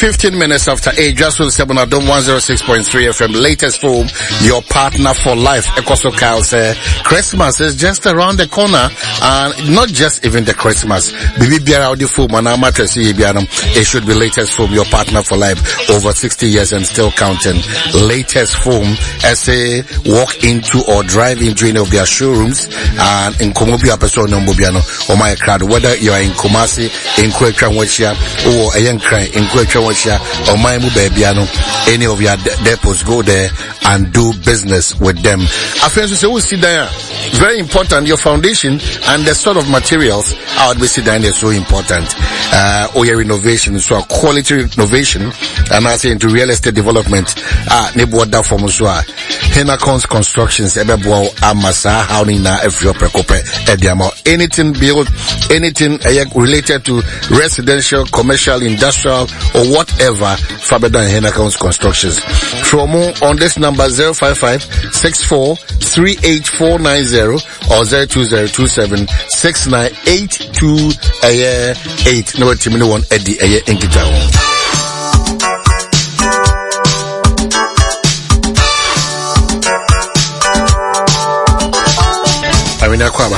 15 minutes after 8, just with 7 Adom 106.3 FM, latest film, your partner for life. Ekoso Kyle said, Christmas is just around the corner, and not just even the Christmas. Bibi Biara the film, and it should be latest film, your partner for life, over 60 years and still counting. Latest film, as they walk into or drive into any of their showrooms, and in Komobia Person Mbobiano, or my crowd, whether you are in Kumasi, in Kwekranwachia, or a young cry in Kwekranwachia, or my Mubebiano, any of your depots, go there and do business with them. I feel to say, we see there, very important, your foundation and the sort of materials I would be see there is so important. Your renovation, so a quality renovation, and I say into real estate development, Nebo da from Uswa, Henacons Constructions, Ebebo, Amasa, Haunina, Efio Precope, Ediamo, anything built, anything related to residential, commercial, industrial, or whatever, Fabeda and Henacons Constructions. For more on this number 055-64-38490 or 02027-6982-8. No, Timino one Eddie Inkitown. I mean, Aquaba.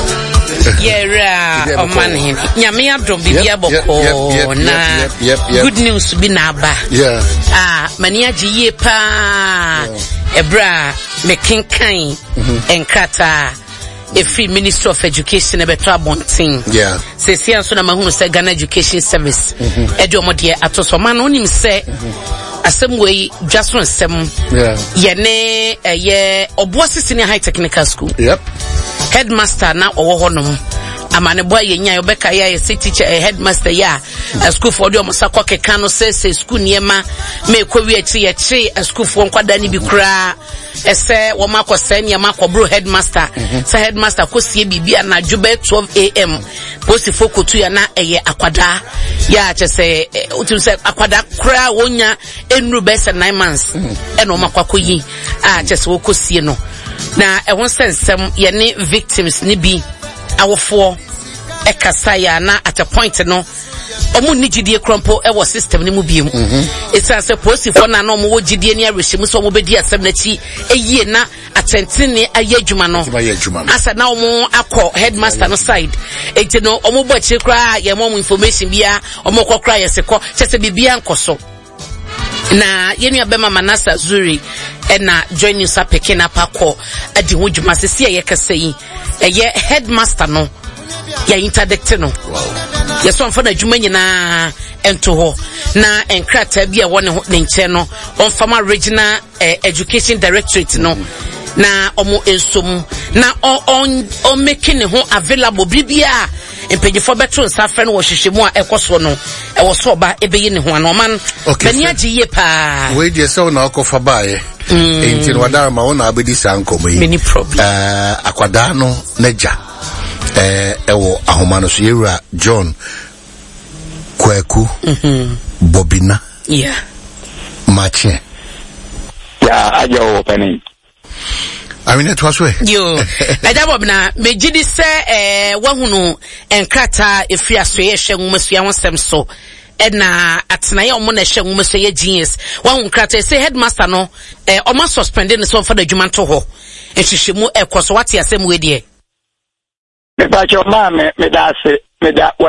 Yeah, oh man, Nyame adom bibia boko na good news bi na aba. Yeah. Mani agiye pa ebra mekenkan enkrata free Ministry of Education ebeto abontin. Yeah. Se sia so na mahunu se Ghana Education Service. Edi omode atoso man onim se asem wey dwaso nsem. Yeah. Ye ne ye obo senior high technical school. Yep. Headmaster na owo honom amane boy yenya yobeka ya teacher headmaster ya school for the omusakwa keka no say school niema me kwawi achi ye school for nkwada ni bi kura ese wo makose niema kwobro headmaster say headmaster kosie bibia na djube 12 am post fokotu ya na eye akwada ya chese utim say akwada kura wonya enru bese 9 months eno makwakoyi chese wo kosie no na ehon sensem ye ne victims ni bi awofo ekasaya na at a point no omu ni gidie krompo e wo system ni mu biem it's as a posifo na no mo gidie ni arehim so mo bedi asem na chi eyie na atentene ayadwuma no asa na omo akọ headmaster no side enti no omo bo chi kra ye mo information bia omo kokra ye sekọ chese bibia nkoso na yenu abema Manasa Zuri ena join you sa peke na pakọ adi ho dwuma sesi ye kase yi eye headmaster no ya interdict no yeso amfa na dwuma nyina ento ho na enkrata bia wone ne nche no on former regional education directorate no na omo ensom na on making ho available bibia empejifo beto nsafre no wo hwehwemu a ekoso no e wo so ba ebeyi ne ho anoman bani agiye pa we dey so na okofa bae enti wadara ma wona abedi sankomo yi many problem akwada no naja ewo ahoma so yewura John Kweku Bobina yeah mache ya aja opening I mean, it was way. Yo, Adabobna, Mejidi say, wahunu, enkrata, if you are so ye sheng musu ya wansem so. Edna, atna ya omone sheng musu ye genius. Wahun krata, say headmaster no, oma suspended so for the jumanto ho. And she mu koso wati ya same way there. Me pa choma me da